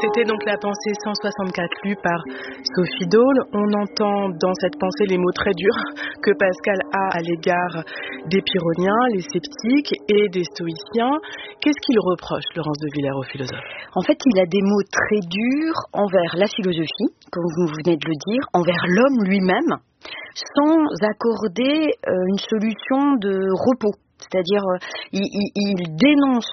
C'était donc la pensée 164 lue par Sophie Dole. On entend dans cette pensée les mots très durs que Pascal a à l'égard des pyrrhoniens, les sceptiques et des stoïciens. Qu'est-ce qu'il reproche, Laurence de Villers, aux philosophes ? En fait, il a des mots très durs envers la philosophie, comme vous venez de le dire, envers l'homme lui-même, sans accorder une solution de repos. C'est-à-dire, il dénonce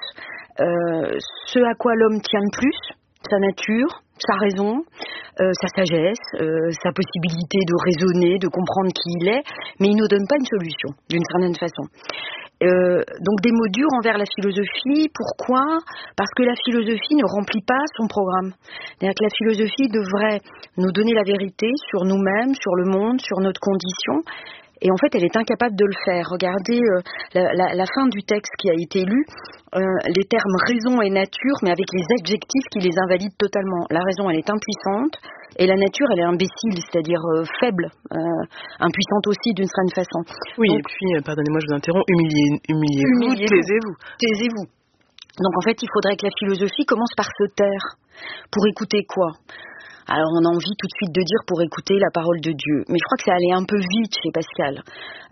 ce à quoi l'homme tient le plus, sa nature, sa raison, sa sagesse, sa possibilité de raisonner, de comprendre qui il est, mais il ne donne pas une solution, d'une certaine façon. Donc des mots durs envers la philosophie. Pourquoi ? Parce que la philosophie ne remplit pas son programme. C'est-à-dire que la philosophie devrait nous donner la vérité sur nous-mêmes, sur le monde, sur notre condition. Et en fait, elle est incapable de le faire. Regardez la fin du texte qui a été lu, les termes raison et nature, mais avec les adjectifs qui les invalident totalement. La raison, elle est impuissante, et la nature, elle est imbécile, c'est-à-dire faible, impuissante aussi d'une certaine façon. Oui, donc, et puis, pardonnez-moi, je vous interromps, humiliez-vous, taisez-vous. Taisez-vous. Donc en fait, il faudrait que la philosophie commence par se taire. Pour écouter quoi ? Alors on a envie tout de suite de dire pour écouter la parole de Dieu. Mais je crois que ça allait un peu vite chez Pascal.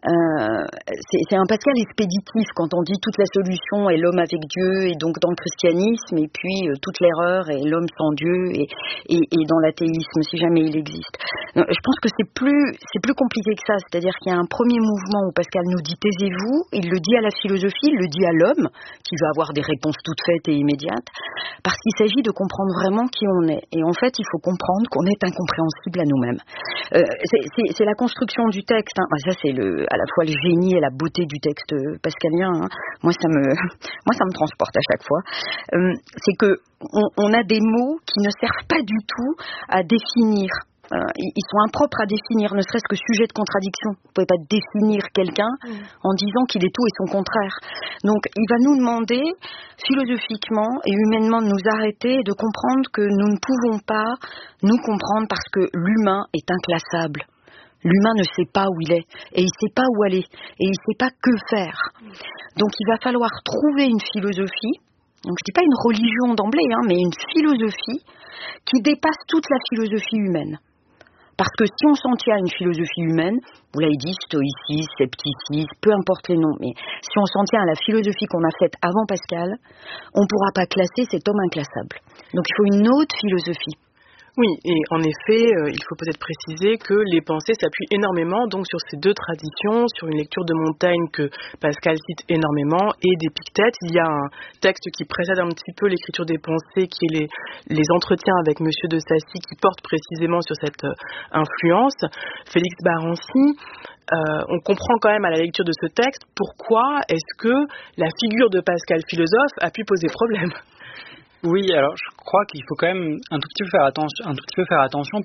C'est un Pascal expéditif quand on dit toute la solution est l'homme avec Dieu et donc dans le christianisme et puis toute l'erreur est l'homme sans Dieu et dans l'athéisme si jamais il existe. Je pense que c'est plus compliqué que ça. C'est-à-dire qu'il y a un premier mouvement où Pascal nous dit taisez-vous. Il le dit à la philosophie, il le dit à l'homme qui va avoir des réponses toutes faites et immédiates parce qu'il s'agit de comprendre vraiment qui on est. Et en fait il faut comprendre qu'on est incompréhensible à nous-mêmes. C'est la construction du texte. Hein. Ça, c'est à la fois le génie et la beauté du texte pascalien. Hein. Moi, ça me transporte à chaque fois. C'est que on a des mots qui ne servent pas du tout à définir. Ils sont impropres à définir, ne serait-ce que sujet de contradiction. Vous ne pouvez pas définir quelqu'un en disant qu'il est tout et son contraire. Donc, il va nous demander, philosophiquement et humainement, de nous arrêter et de comprendre que nous ne pouvons pas nous comprendre parce que l'humain est inclassable. L'humain ne sait pas où il est, et il ne sait pas où aller, et il ne sait pas que faire. Donc, il va falloir trouver une philosophie, donc je ne dis pas une religion d'emblée, mais une philosophie qui dépasse toute la philosophie humaine. Parce que si on s'en tient à une philosophie humaine, vous l'avez dit, stoïcisme, scepticisme, peu importe les noms, mais si on s'en tient à la philosophie qu'on a faite avant Pascal, on ne pourra pas classer cet homme inclassable. Donc il faut une autre philosophie. Oui, et en effet, il faut peut-être préciser que les pensées s'appuient énormément donc sur ces deux traditions, sur une lecture de Montaigne que Pascal cite énormément et d'Épictète. Il y a un texte qui précède un petit peu l'écriture des pensées, qui est les entretiens avec Monsieur de Sacy, qui porte précisément sur cette influence. Félix Barancy, on comprend quand même à la lecture de ce texte pourquoi est-ce que la figure de Pascal philosophe a pu poser problème. Oui, alors je crois qu'il faut quand même un tout petit peu faire attention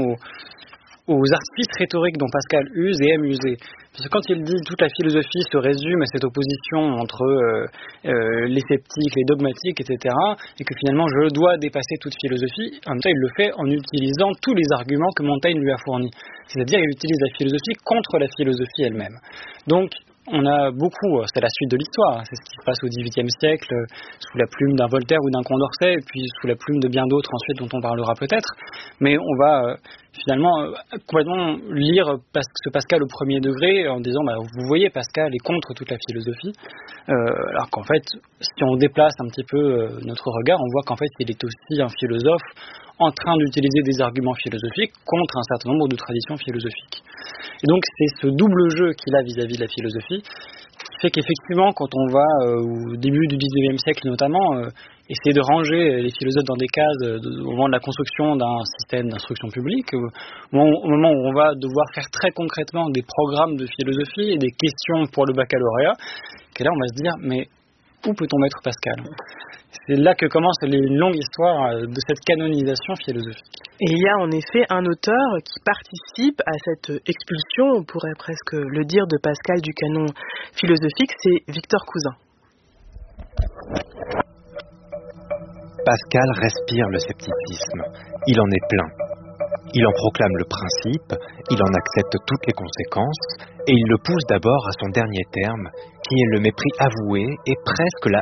aux artifices rhétoriques dont Pascal use et aime user. Parce que quand il dit toute la philosophie se résume à cette opposition entre les sceptiques, les dogmatiques, etc., et que finalement je dois dépasser toute philosophie, en même temps il le fait en utilisant tous les arguments que Montaigne lui a fournis. C'est-à-dire il utilise la philosophie contre la philosophie elle-même. Donc on a beaucoup, c'est la suite de l'histoire, c'est ce qui se passe au XVIIIe siècle, sous la plume d'un Voltaire ou d'un Condorcet, et puis sous la plume de bien d'autres ensuite dont on parlera peut-être, mais on va finalement complètement lire ce Pascal au premier degré en disant vous voyez Pascal est contre toute la philosophie, alors qu'en fait si on déplace un petit peu notre regard, on voit qu'en fait il est aussi un philosophe en train d'utiliser des arguments philosophiques contre un certain nombre de traditions philosophiques. Et donc c'est ce double jeu qu'il a vis-à-vis de la philosophie qui fait qu'effectivement quand on va au début du XIXe siècle notamment essayer de ranger les philosophes dans des cases au moment de la construction d'un système d'instruction publique, au moment où on va devoir faire très concrètement des programmes de philosophie et des questions pour le baccalauréat, que là on va se dire mais où peut-on mettre Pascal ? C'est là que commence une longue histoire de cette canonisation philosophique. Et il y a en effet un auteur qui participe à cette expulsion, on pourrait presque le dire, de Pascal du canon philosophique, c'est Victor Cousin. Pascal respire le scepticisme, il en est plein. Il en proclame le principe, il en accepte toutes les conséquences, et il le pousse d'abord à son dernier terme, qui est le mépris avoué et presque la